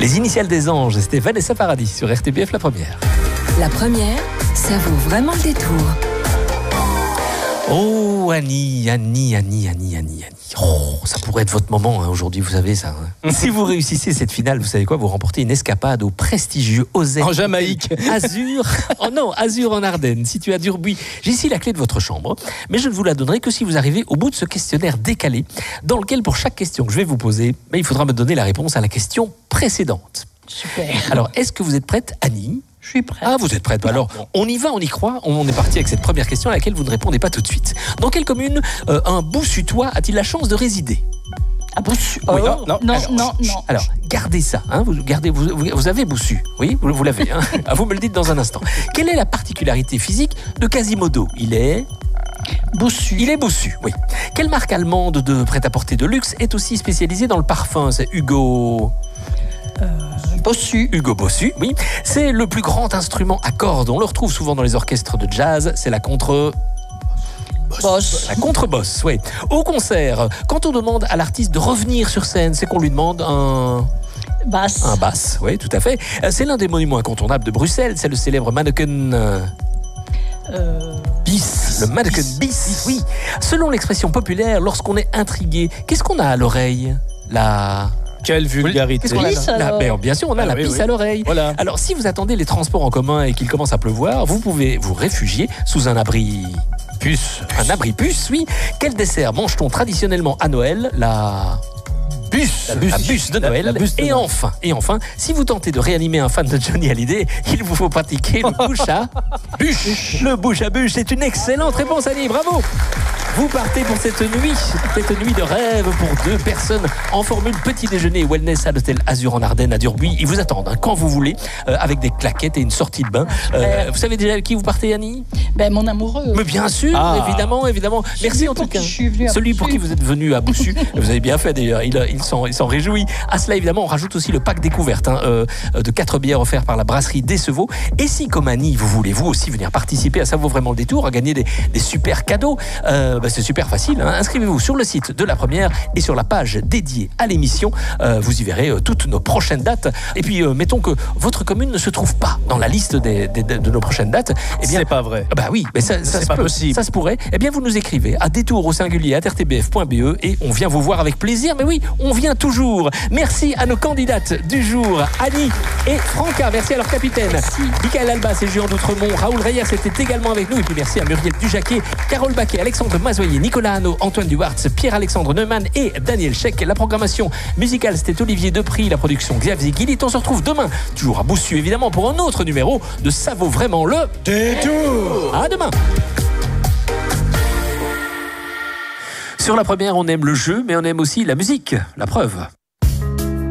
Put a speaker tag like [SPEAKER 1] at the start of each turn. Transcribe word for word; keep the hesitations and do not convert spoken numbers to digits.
[SPEAKER 1] Les initiales des anges, c'était Vanessa Paradis sur R T B F La Première.
[SPEAKER 2] La Première, ça vaut vraiment le détour.
[SPEAKER 1] Oh Annie, Annie, Annie, Annie, Annie, Annie. Oh, ça pourrait être votre moment hein, aujourd'hui, vous savez ça. Hein. Si vous réussissez cette finale, vous savez quoi, vous remportez une escapade au prestigieux Osez
[SPEAKER 3] en Jamaïque.
[SPEAKER 1] Azur, oh non, Azur en Ardennes, situé à Durbuy. J'ai ici la clé de votre chambre, mais je ne vous la donnerai que si vous arrivez au bout de ce questionnaire décalé, dans lequel pour chaque question que je vais vous poser, ben, il faudra me donner la réponse à la question précédente.
[SPEAKER 4] Super.
[SPEAKER 1] Alors, est-ce que vous êtes prête, Annie ?
[SPEAKER 4] Je suis prête.
[SPEAKER 1] Ah, vous êtes prête. Alors, on y va, on y croit. On est parti avec cette première question à laquelle vous ne répondez pas tout de suite. Dans quelle commune euh, un boussutois a-t-il la chance de résider ?
[SPEAKER 4] Ah, Boussu.
[SPEAKER 1] Oui,
[SPEAKER 4] Oh,
[SPEAKER 1] non,
[SPEAKER 4] non,
[SPEAKER 1] non,
[SPEAKER 4] non,
[SPEAKER 1] alors,
[SPEAKER 4] non, non.
[SPEAKER 1] Alors, gardez ça. Hein, vous, gardez, vous, vous, vous avez Boussu. Oui, vous, vous l'avez. Hein. Ah, vous me le dites dans un instant. Quelle est la particularité physique de Quasimodo ? Il est...
[SPEAKER 4] Boussu.
[SPEAKER 1] Il est Boussu, oui. Quelle marque allemande de prêt-à-porter de luxe est aussi spécialisée dans le parfum ? C'est Hugo...
[SPEAKER 4] Euh, Bossu.
[SPEAKER 1] Hugo Bossu, oui. C'est le plus grand instrument à cordes. On le retrouve souvent dans les orchestres de jazz. C'est la contre...
[SPEAKER 4] Boss.
[SPEAKER 1] La contrebasse, oui. Au concert, quand on demande à l'artiste de revenir sur scène, c'est qu'on lui demande un...
[SPEAKER 4] Basse.
[SPEAKER 1] Un basse, oui, tout à fait. C'est l'un des monuments incontournables de Bruxelles. C'est le célèbre mannequin...
[SPEAKER 4] Euh...
[SPEAKER 1] Bis. Le mannequin bis, bis, oui. Selon l'expression populaire, lorsqu'on est intrigué, qu'est-ce qu'on a à l'oreille ? La...
[SPEAKER 3] Quelle vulgarité.
[SPEAKER 1] Qu'est-ce qu'on a
[SPEAKER 4] Pisse,
[SPEAKER 1] la...
[SPEAKER 4] alors.
[SPEAKER 1] Ben, bien sûr, on a
[SPEAKER 3] Ah,
[SPEAKER 1] la
[SPEAKER 3] oui,
[SPEAKER 1] pisse
[SPEAKER 3] oui.
[SPEAKER 1] à l'oreille.
[SPEAKER 3] Voilà.
[SPEAKER 1] Alors, si vous attendez les transports en commun et qu'il commence à pleuvoir, vous pouvez vous réfugier sous un abri...
[SPEAKER 3] Puce.
[SPEAKER 1] Un abri puce, oui. Quel dessert mange-t-on traditionnellement à Noël ? La...
[SPEAKER 3] Bus.
[SPEAKER 1] La bûche, la bûche de
[SPEAKER 3] La-
[SPEAKER 1] Noël.
[SPEAKER 3] la bûche de
[SPEAKER 1] et
[SPEAKER 3] Noël.
[SPEAKER 1] enfin, et enfin, si vous tentez de réanimer un fan de Johnny Hallyday, il vous faut pratiquer le bouche à bûche. Le bouche à bûche, c'est une excellente réponse, Annie. Bravo. Vous partez pour cette nuit, cette nuit de rêve pour deux personnes en formule petit déjeuner wellness à l'hôtel Azur en Ardennes à Durbuy. Ils vous attendent hein, quand vous voulez, euh, avec des claquettes et une sortie de bain. Euh, vous savez déjà avec qui vous partez, Annie ?
[SPEAKER 4] Ben, mon amoureux.
[SPEAKER 1] Mais bien sûr,
[SPEAKER 3] Ah.
[SPEAKER 1] évidemment, évidemment. Merci
[SPEAKER 4] Celui
[SPEAKER 1] en tout
[SPEAKER 4] pour
[SPEAKER 1] cas.
[SPEAKER 4] qui je suis venue à
[SPEAKER 1] Celui pour
[SPEAKER 4] Boussu.
[SPEAKER 1] qui vous êtes venu à Boussu. Vous avez bien fait d'ailleurs. Il, il s'en, il s'en réjouit. À cela, évidemment, on rajoute aussi le pack découverte hein, euh, de quatre bières offertes par la brasserie Decevaux. Et si, comme Annie, vous voulez vous aussi venir participer à Ça vaut vraiment le détour, à gagner des, des super cadeaux, euh, bah, c'est super facile. Hein. Inscrivez-vous sur le site de La Première et sur la page dédiée à l'émission. Euh, vous y verrez euh, toutes nos prochaines dates. Et puis, euh, mettons que votre commune ne se trouve pas dans la liste des, des, de nos prochaines dates. Eh bien,
[SPEAKER 3] C'est pas vrai.
[SPEAKER 1] bah oui, mais ça, ça
[SPEAKER 3] C'est
[SPEAKER 1] se
[SPEAKER 3] pas
[SPEAKER 1] peut,
[SPEAKER 3] possible.
[SPEAKER 1] ça se pourrait. Eh bien, vous nous écrivez à détour au singulier à r t b f point b e et on vient vous voir avec plaisir. Mais oui, on vient toujours. Merci à nos candidates du jour, Annie et Franca. Merci à leur capitaine. Merci. Michael Albas et Jean d'Outremont. Raoul Reyer était également avec nous. Et puis merci à Muriel Dujaquet, Carole Baquet, Alexandre Mazoyer, Nicolas Hano, Antoine Duwartz, Pierre-Alexandre Neumann et Daniel Check. La programmation musicale, c'était Olivier Depry. La production, Xavier Guillit. On se retrouve demain, toujours à Boussu, évidemment, pour un autre numéro de Ça vaut vraiment le
[SPEAKER 3] Détour.
[SPEAKER 1] à demain. Sur La Première, on aime le jeu, mais on aime aussi la musique. La preuve.